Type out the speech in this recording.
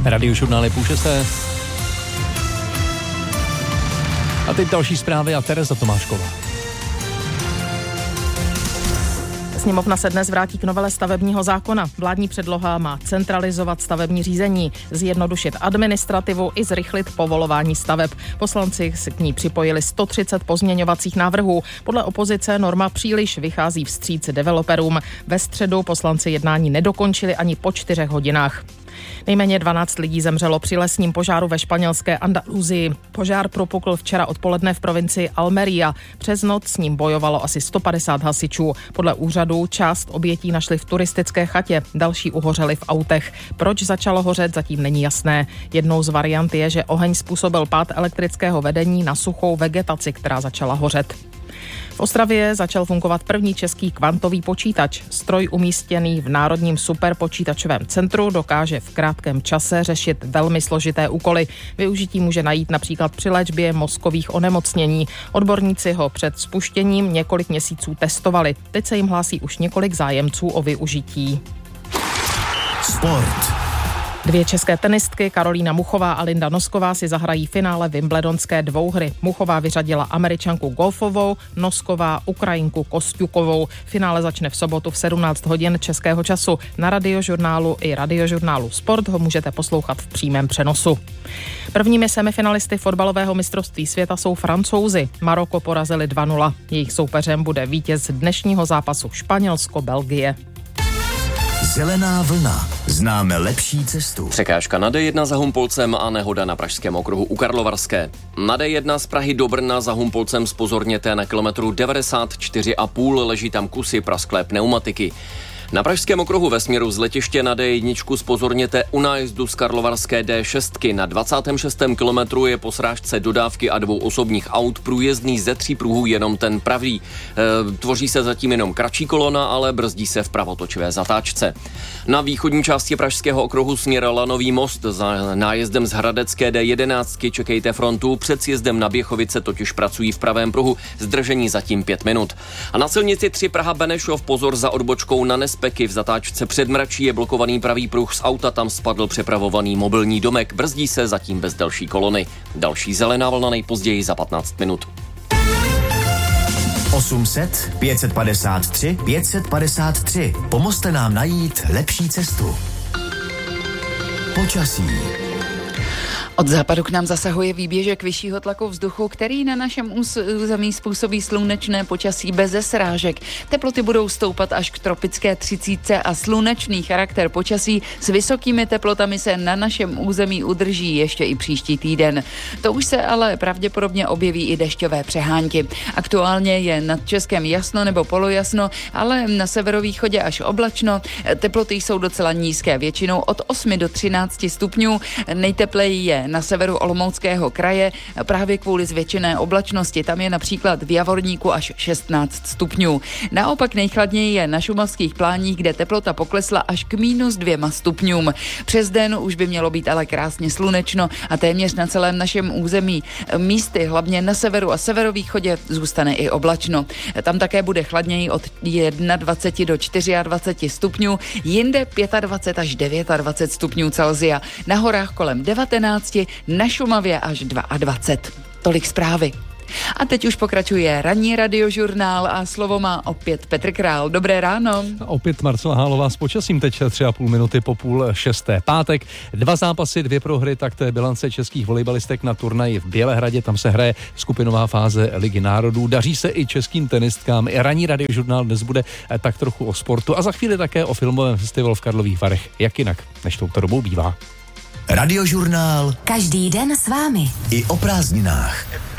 Radiožurnál je 5:30. A teď další zprávy a Tereza Tomášková. Sněmovna se dnes vrátí k novele stavebního zákona. Vládní předloha má centralizovat stavební řízení, zjednodušit administrativu i zrychlit povolování staveb. Poslanci se k ní připojili 130 pozměňovacích návrhů. Podle opozice norma příliš vychází vstříc developerům. Ve středu poslanci jednání nedokončili ani po 4 hodinách. Nejméně 12 lidí zemřelo při lesním požáru ve španělské Andaluzii. Požár propukl včera odpoledne v provincii Almería. Přes noc s ním bojovalo asi 150 hasičů. Podle úřadu část obětí našli v turistické chatě, další uhořeli v autech. Proč začalo hořet, zatím není jasné. Jednou z variant je, že oheň způsobil pád elektrického vedení na suchou vegetaci, která začala hořet. V Ostravě začal fungovat první český kvantový počítač. Stroj umístěný v Národním superpočítačovém centru dokáže v krátkém čase řešit velmi složité úkoly. Využití může najít například při léčbě mozkových onemocnění. Odborníci ho před spuštěním několik měsíců testovali. Teď se jim hlásí už několik zájemců o využití. Sport. 2 české tenistky, Karolína Muchová a Linda Nosková, si zahrají finále wimbledonské dvouhry. Muchová vyřadila Američanku Golfovou, Nosková Ukrajinku Kostjukovou. Finále začne v sobotu v 17 hodin českého času. Na Radiožurnálu i Radiožurnálu Sport ho můžete poslouchat v přímém přenosu. Prvními semifinalisty fotbalového mistrovství světa jsou Francouzi. Maroko porazili 2-0. Jejich soupeřem bude vítěz dnešního zápasu Španělsko-Belgie. Zelená vlna. Známe lepší cestu. Překážka na D1 za Humpolcem a nehoda na pražském okruhu u Karlovarské. Na D1 z Prahy do Brna za Humpolcem zpozorněte na kilometru 94,5, leží tam kusy prasklé pneumatiky. Na pražském okruhu ve směru z letiště na D1 zpozorněte u nájezdu z karlovarské D6. Na 26. kilometru je po srážce dodávky a 2 osobních aut průjezdný ze 3 pruhů jenom ten pravý. Tvoří se zatím jenom kratší kolona, ale brzdí se v pravotočivé zatáčce. Na východní části pražského okruhu směr Lanový most za nájezdem z hradecké D11 čekejte frontu. Před sjezdem na Běchovice totiž pracují v pravém pruhu, zdržení zatím 5 minut. A na silnici 3 Praha Benešov pozor za odbočkou na Nespeky. V zatáčce před Mračí je blokovaný pravý pruh, z auta tam spadl přepravovaný mobilní domek, brzdí se zatím bez další kolony. Další zelená vlna nejpozději za 15 minut. 800 553 553. Pomozte nám najít lepší cestu. Počasí. Od západu k nám zasahuje výběžek vyššího tlaku vzduchu, který na našem území způsobí slunečné počasí beze srážek. Teploty budou stoupat až k tropické 30 a slunečný charakter počasí s vysokými teplotami se na našem území udrží ještě i příští týden. To už se ale pravděpodobně objeví i dešťové přehánky. Aktuálně je nad Českem jasno nebo polojasno, ale na severovýchodě až oblačno. Teploty jsou docela nízké, většinou od 8 do 13 stupňů. Nejtepleji je na severu Olomouckého kraje právě kvůli zvětšené oblačnosti. Tam je například v Javorníku až 16 stupňů. Naopak nejchladněji je na šumavských pláních, kde teplota poklesla až k -2 stupňům. Přes den už by mělo být ale krásně slunečno a téměř na celém našem území. Místy, hlavně na severu a severovýchodě, zůstane i oblačno. Tam také bude chladněji od 21 do 24 stupňů, jinde 25 až 29 stupňů Celsia. Na horách kolem 19, na Šumavě až 22. Tolik zprávy. A teď už pokračuje ranní radiožurnál a slovo má opět Petr Král. Dobré ráno. Opět Marcela Hálová s počasím, teď 3,5 minuty po 5:30. Pátek, 2 zápasy, 2 prohry, tak to je bilance českých volejbalistek na turnaji v Bělehradě. Tam se hraje skupinová fáze Ligy národů. Daří se i českým tenistkám. Ranní radiožurnál dnes bude tak trochu o sportu a za chvíli také o filmovém festivalu v Karlových Varech. Jak jinak, než touto dobou bývá. Radiožurnál. Každý den s vámi. I o prázdninách.